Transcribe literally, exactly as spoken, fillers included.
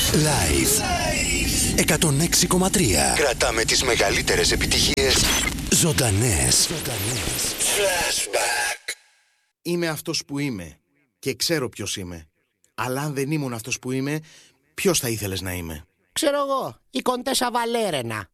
Live εκατόν έξι κόμμα τρία. Κρατάμε τις μεγαλύτερες επιτυχίες ζωντανές. Flashback. Είμαι αυτός που είμαι και ξέρω ποιος είμαι. Αλλά αν δεν ήμουν αυτός που είμαι, ποιος θα ήθελες να είμαι? Ξέρω εγώ, η Κοντέσα Βαλέρενα.